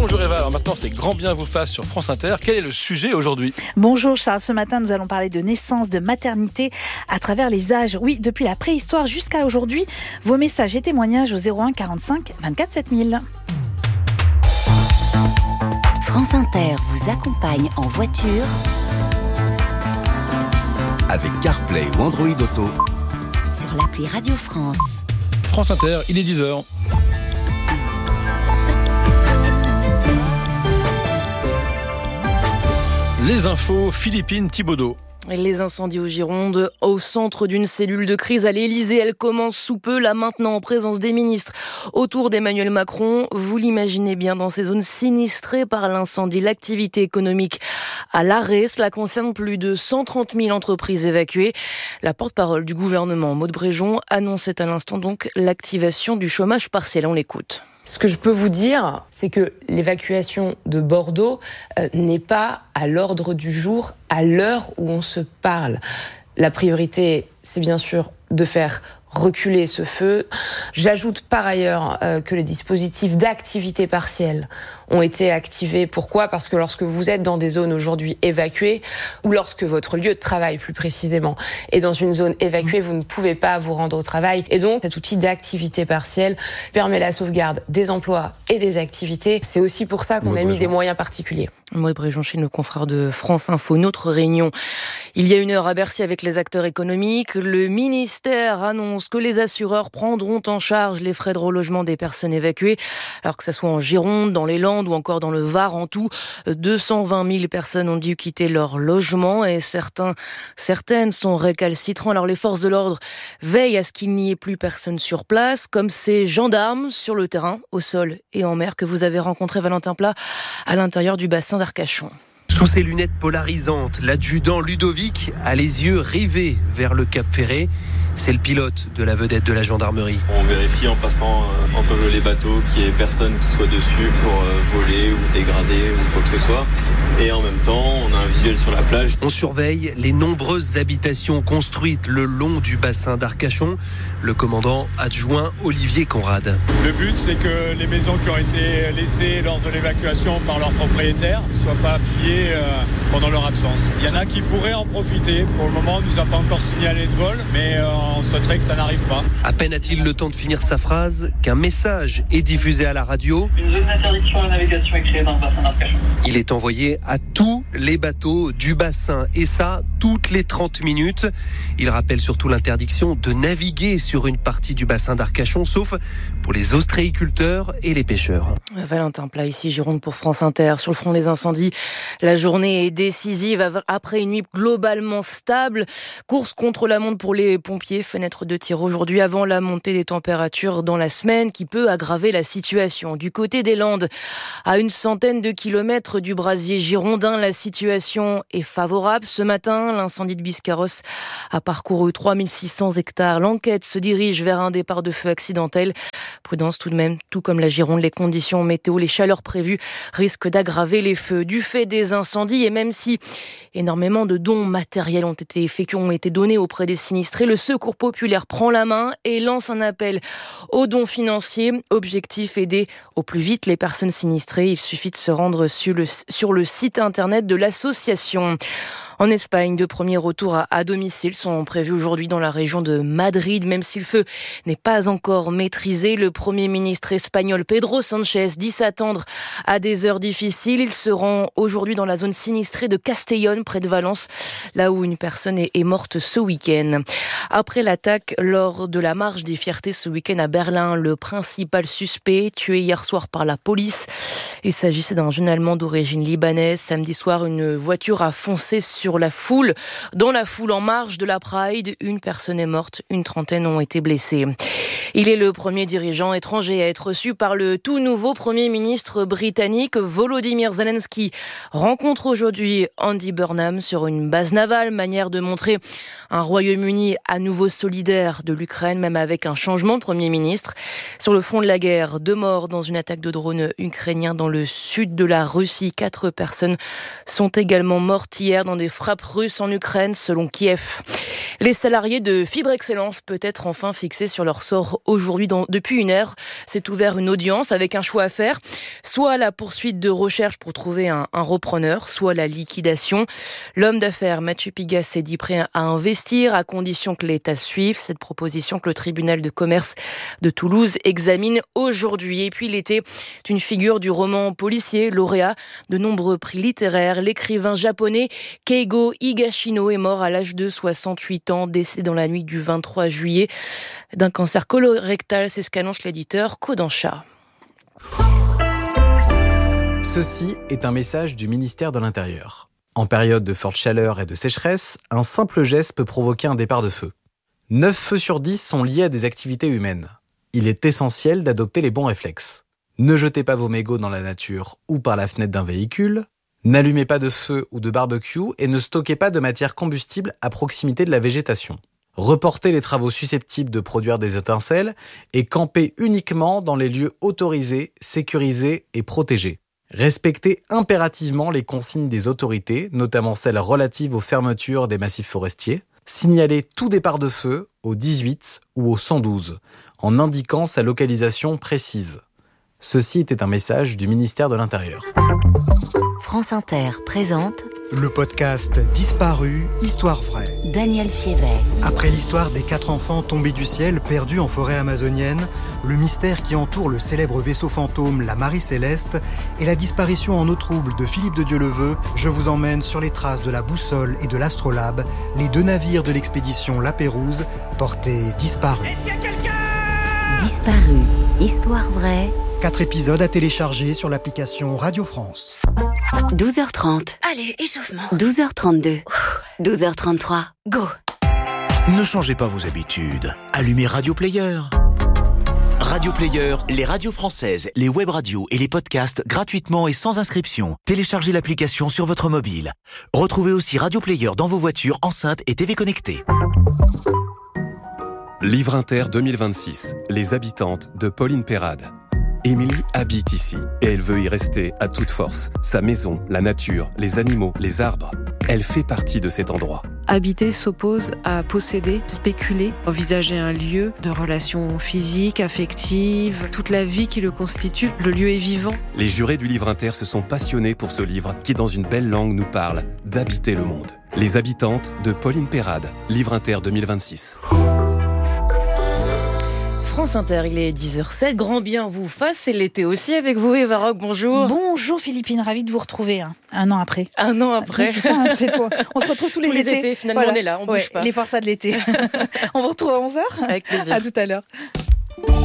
Bonjour Eva, alors maintenant c'est grand bien vous fasse sur France Inter. Quel est le sujet aujourd'hui ? Bonjour Charles, ce matin nous allons parler de naissance, de maternité à travers les âges. Oui, depuis la préhistoire jusqu'à aujourd'hui, vos messages et témoignages au 01 45 24 7000. France Inter vous accompagne en voiture avec CarPlay ou Android Auto sur l'appli Radio France. France Inter, il est 10h. Les infos, Philippine Thibaudeau. Les incendies aux Gironde, au centre d'une cellule de crise à l'Élysée, elle commence sous peu, là maintenant en présence des ministres autour d'Emmanuel Macron. Vous l'imaginez bien, dans ces zones sinistrées par l'incendie, l'activité économique à l'arrêt. Cela concerne plus de 130 000 entreprises évacuées. La porte-parole du gouvernement, Maud Bréjon, annonçait à l'instant donc l'activation du chômage partiel. On l'écoute. Ce que je peux vous dire, c'est que l'évacuation de Bordeaux n'est pas à l'ordre du jour à l'heure où on se parle. La priorité, c'est bien sûr de faire reculer ce feu. J'ajoute par ailleurs que les dispositifs d'activité partielle ont été activés. Pourquoi ? Parce que lorsque vous êtes dans des zones aujourd'hui évacuées, ou lorsque votre lieu de travail plus précisément est dans une zone évacuée, vous ne pouvez pas vous rendre au travail. Et donc cet outil d'activité partielle permet la sauvegarde des emplois et des activités. C'est aussi pour ça qu'on a mis des moyens particuliers. Maud Bréjon chez nos confrères de France Info. Notre réunion il y a une heure à Bercy avec les acteurs économiques. Le ministère annonce que les assureurs prendront en charge les frais de relogement des personnes évacuées, alors que ça soit en Gironde, dans les Landes ou encore dans le Var. En tout, 220 000 personnes ont dû quitter leur logement et certaines sont récalcitrants. Alors les forces de l'ordre veillent à ce qu'il n'y ait plus personne sur place, comme ces gendarmes sur le terrain, au sol et en mer, que vous avez rencontrés, Valentin Plat, à l'intérieur du bassin d'Arcachon. Sous ses lunettes polarisantes, l'adjudant Ludovic a les yeux rivés vers le Cap Ferré. C'est le pilote de la vedette de la gendarmerie. On vérifie en passant entre les bateaux qu'il n'y ait personne qui soit dessus pour voler ou dégrader ou quoi que ce soit. Et en même temps, on a un visuel sur la plage. On surveille les nombreuses habitations construites le long du bassin d'Arcachon. Le commandant adjoint Olivier Conrad. Le but, c'est que les maisons qui ont été laissées lors de l'évacuation par leurs propriétaires ne soient pas pillées pendant leur absence. Il y en a qui pourraient en profiter. Pour le moment, on ne nous a pas encore signalé de vol, mais on souhaiterait que ça n'arrive pas. À peine a-t-il le temps de finir sa phrase qu'un message est diffusé à la radio. Une zone d'interdiction à la navigation est créée dans le bassin d'Arcachon. Il est envoyé à tous les bateaux du bassin, et ça, toutes les 30 minutes. Il rappelle surtout l'interdiction de naviguer sur une partie du bassin d'Arcachon, sauf pour les ostréiculteurs et les pêcheurs. Valentin Plat, ici Gironde pour France Inter. Sur le front des incendies, la journée est décisive après une nuit globalement stable. Course contre la montre pour les pompiers, fenêtre de tir aujourd'hui avant la montée des températures dans la semaine qui peut aggraver la situation. Du côté des Landes, à une centaine de kilomètres du brasier girondin, la situation est favorable. Ce matin, l'incendie de Biscarrosse a parcouru 3600 hectares. L'enquête se dirige vers un départ de feu accidentel. Prudence tout de même, tout comme la Gironde, les conditions météo, les chaleurs prévues risquent d'aggraver les feux. Du fait des incendies, et même si énormément de dons matériels ont été donnés auprès des sinistrés, le Secours populaire prend la main et lance un appel aux dons financiers. Objectif, aider au plus vite les personnes sinistrées. Il suffit de se rendre sur le site internet de l'association. En Espagne, de premiers retours à domicile sont prévus aujourd'hui dans la région de Madrid. Même si le feu n'est pas encore maîtrisé, le Premier ministre espagnol Pedro Sánchez dit s'attendre à des heures difficiles. Il se rend aujourd'hui dans la zone sinistrée de Castellón, près de Valence, là où une personne est morte ce week-end. Après l'attaque lors de la marche des fiertés ce week-end à Berlin, le principal suspect tué hier soir par la police. Il s'agissait d'un jeune Allemand d'origine libanaise. Samedi soir, une voiture a foncé sur la foule. Dans la foule en marge de la Pride, une personne est morte, une trentaine ont été blessés. Il est le premier dirigeant étranger à être reçu par le tout nouveau Premier ministre britannique. Volodymyr Zelensky rencontre aujourd'hui Andy Burnham sur une base navale, manière de montrer un Royaume-Uni à nouveau solidaire de l'Ukraine, même avec un changement de Premier ministre. Sur le front de la guerre, 2 morts dans une attaque de drone ukrainien dans le sud de la Russie. 4 personnes sont également mortes hier dans des frappes russes en Ukraine, selon Kiev. Les salariés de Fibre Excellence peuvent être enfin fixés sur leur sort aujourd'hui. Depuis une heure, s'est ouvert une audience avec un choix à faire. Soit la poursuite de recherche pour trouver un repreneur, soit la liquidation. L'homme d'affaires Mathieu Pigas s'est dit prêt à investir à condition que l'État suive. Cette proposition que le tribunal de commerce de Toulouse examine aujourd'hui. Et puis l'été est une figure du roman policier, lauréat de nombreux prix littéraires. L'écrivain japonais Keigo Higashino est mort à l'âge de 68 ans, décédé dans la nuit du 23 juillet d'un cancer colorectal. C'est ce qu'annonce l'éditeur Kodansha. Ceci est un message du ministère de l'Intérieur. En période de forte chaleur et de sécheresse, un simple geste peut provoquer un départ de feu. 9 feux sur 10 sont liés à des activités humaines. Il est essentiel d'adopter les bons réflexes. Ne jetez pas vos mégots dans la nature ou par la fenêtre d'un véhicule. N'allumez pas de feu ou de barbecue et ne stockez pas de matière combustible à proximité de la végétation. Reportez les travaux susceptibles de produire des étincelles et campez uniquement dans les lieux autorisés, sécurisés et protégés. Respectez impérativement les consignes des autorités, notamment celles relatives aux fermetures des massifs forestiers. Signalez tout départ de feu au 18 ou au 112, en indiquant sa localisation précise. Ceci était un message du ministère de l'Intérieur. France Inter présente le podcast Disparu, Histoire vraie. Daniel Fiévet. Après l'histoire des 4 enfants tombés du ciel perdus en forêt amazonienne, le mystère qui entoure le célèbre vaisseau fantôme, la Marie Céleste, et la disparition en eau trouble de Philippe de Dieuleveux, je vous emmène sur les traces de la Boussole et de l'Astrolabe, les 2 navires de l'expédition La Pérouse, portés disparus. Est-ce qu'il y a quelqu'un ? Disparu, Histoire vraie. 4 épisodes à télécharger sur l'application Radio France. 12h30. Allez, échauffement. 12h32. 12h33. Go. Ne changez pas vos habitudes. Allumez Radio Player. Radio Player, les radios françaises, les web radios et les podcasts gratuitement et sans inscription. Téléchargez l'application sur votre mobile. Retrouvez aussi Radio Player dans vos voitures, enceintes et TV connectées. Livre Inter 2026. Les habitantes de Pauline Perrade. Émilie habite ici et elle veut y rester à toute force. Sa maison, la nature, les animaux, les arbres. Elle fait partie de cet endroit. Habiter s'oppose à posséder, spéculer, envisager un lieu de relations physiques, affectives, toute la vie qui le constitue. Le lieu est vivant. Les jurés du Livre Inter se sont passionnés pour ce livre qui, dans une belle langue, nous parle d'habiter le monde. Les habitantes de Pauline Perrade. Livre Inter 2026. France Inter, il est 10h07. Grand bien vous fasse, c'est l'été aussi avec vous, Eva Rock, bonjour. Bonjour Philippine, ravie de vous retrouver un an après. Un an après. C'est ça, c'est toi. On se retrouve tous les étés. Finalement, voilà. On est là, on bouge pas. Les forçats de l'été. On vous retrouve à 11h. Avec plaisir. À tout à l'heure.